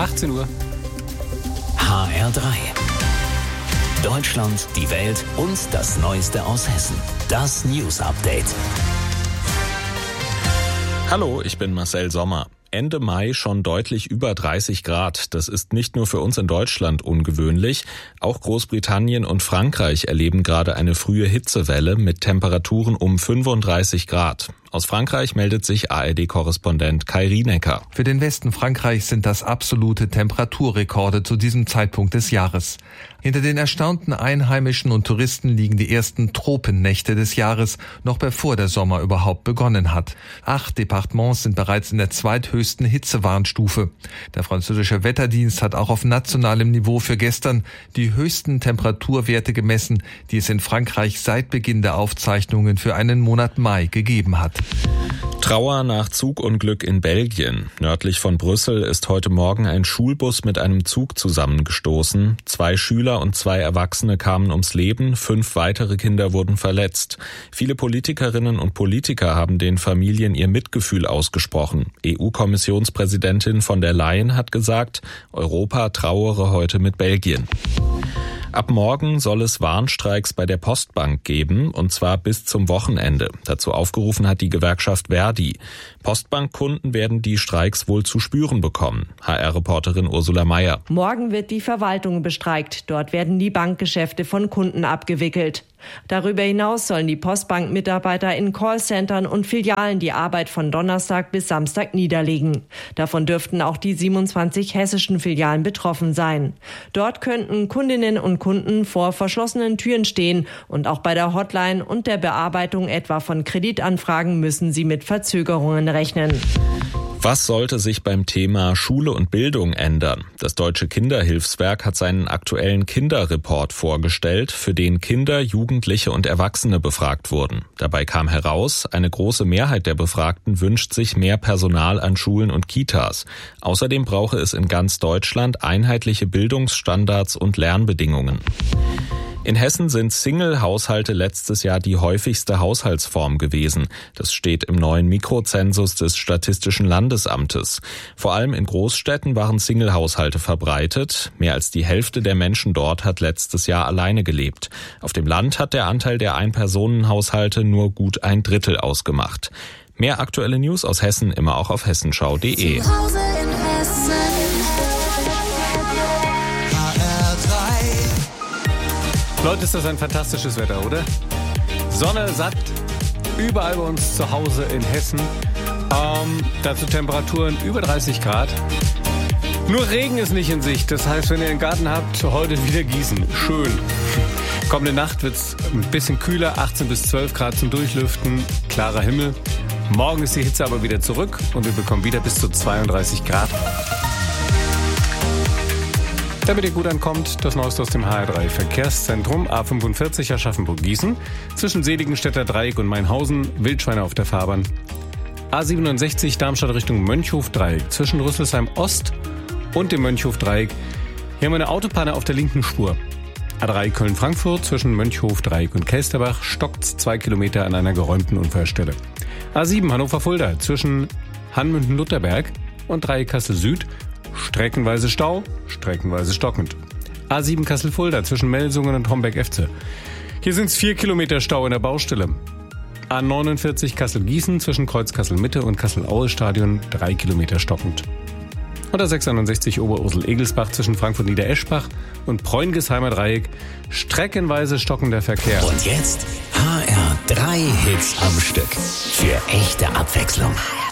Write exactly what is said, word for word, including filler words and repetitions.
achtzehn Uhr. H R drei. Deutschland, die Welt und das Neueste aus Hessen. Das News Update. Hallo, ich bin Marcel Sommer. Ende Mai schon deutlich über dreißig Grad. Das ist nicht nur für uns in Deutschland ungewöhnlich. Auch Großbritannien und Frankreich erleben gerade eine frühe Hitzewelle mit Temperaturen um fünfunddreißig Grad. Aus Frankreich meldet sich A R D-Korrespondent Kai Rienecker. Für den Westen Frankreichs sind das absolute Temperaturrekorde zu diesem Zeitpunkt des Jahres. Hinter den erstaunten Einheimischen und Touristen liegen die ersten Tropennächte des Jahres, noch bevor der Sommer überhaupt begonnen hat. Acht Departements sind bereits in der zweithöchsten Hitzewarnstufe. Der französische Wetterdienst hat auch auf nationalem Niveau für gestern die höchsten Temperaturwerte gemessen, die es in Frankreich seit Beginn der Aufzeichnungen für einen Monat Mai gegeben hat. Trauer nach Zugunglück in Belgien. Nördlich von Brüssel ist heute Morgen ein Schulbus mit einem Zug zusammengestoßen. Zwei Schüler und zwei Erwachsene kamen ums Leben, fünf weitere Kinder wurden verletzt. Viele Politikerinnen und Politiker haben den Familien ihr Mitgefühl ausgesprochen. E U-Kommissionspräsidentin von der Leyen hat gesagt, Europa trauere heute mit Belgien. Ab morgen soll es Warnstreiks bei der Postbank geben, und zwar bis zum Wochenende. Dazu aufgerufen hat die Gewerkschaft Verdi. Postbankkunden werden die Streiks wohl zu spüren bekommen. H R-Reporterin Ursula Meier. Morgen wird die Verwaltung bestreikt. Dort werden die Bankgeschäfte von Kunden abgewickelt. Darüber hinaus sollen die Postbank-Mitarbeiter in Callcentern und Filialen die Arbeit von Donnerstag bis Samstag niederlegen. Davon dürften auch die siebenundzwanzig hessischen Filialen betroffen sein. Dort könnten Kundinnen und Kunden vor verschlossenen Türen stehen, und auch bei der Hotline und der Bearbeitung etwa von Kreditanfragen müssen sie mit Verzögerungen rechnen. Was sollte sich beim Thema Schule und Bildung ändern? Das Deutsche Kinderhilfswerk hat seinen aktuellen Kinderreport vorgestellt, für den Kinder, Jugendliche und Erwachsene befragt wurden. Dabei kam heraus, eine große Mehrheit der Befragten wünscht sich mehr Personal an Schulen und Kitas. Außerdem brauche es in ganz Deutschland einheitliche Bildungsstandards und Lernbedingungen. In Hessen sind Single-Haushalte letztes Jahr die häufigste Haushaltsform gewesen. Das steht im neuen Mikrozensus des Statistischen Landesamtes. Vor allem in Großstädten waren Single-Haushalte verbreitet. Mehr als die Hälfte der Menschen dort hat letztes Jahr alleine gelebt. Auf dem Land hat der Anteil der Ein-Personen-Haushalte nur gut ein Drittel ausgemacht. Mehr aktuelle News aus Hessen immer auch auf hessenschau punkt de. Leute, ist das ein fantastisches Wetter, oder? Sonne, satt, überall bei uns zu Hause in Hessen. Ähm, dazu Temperaturen über dreißig Grad. Nur Regen ist nicht in Sicht. Das heißt, wenn ihr einen Garten habt, heute wieder gießen. Schön. Kommende Nacht wird es ein bisschen kühler, achtzehn bis zwölf Grad zum Durchlüften, klarer Himmel. Morgen ist die Hitze aber wieder zurück und wir bekommen wieder bis zu zweiunddreißig Grad. Damit ihr gut ankommt, das Neueste aus dem H R drei Verkehrszentrum. A fünfundvierzig Aschaffenburg-Gießen. Zwischen Seligenstädter Dreieck und Mainhausen. Wildschweine auf der Fahrbahn. A siebenundsechzig Darmstadt Richtung Mönchhof-Dreieck. Zwischen Rüsselsheim Ost und dem Mönchhof-Dreieck. Hier haben wir eine Autopanne auf der linken Spur. A drei Köln-Frankfurt. Zwischen Mönchhof-Dreieck und Kelsterbach stockt's zwei Kilometer an einer geräumten Unfallstelle. A sieben Hannover-Fulda. Zwischen Hanmünden-Lutherberg und Dreieck Kassel-Süd. Streckenweise Stau, streckenweise stockend. A sieben Kassel-Fulda zwischen Melsungen und Homberg-Efze. Hier sind es vier Kilometer Stau in der Baustelle. A neunundvierzig Kassel-Gießen zwischen Kreuz Kassel-Mitte und Kassel-Aue-Stadion drei Kilometer stockend. Und A sechsundneunzig Oberursel-Egelsbach zwischen Frankfurt-Niedereschbach und Preungesheimer Dreieck streckenweise stockender Verkehr. Und jetzt H R drei Hits am Stück. Für echte Abwechslung.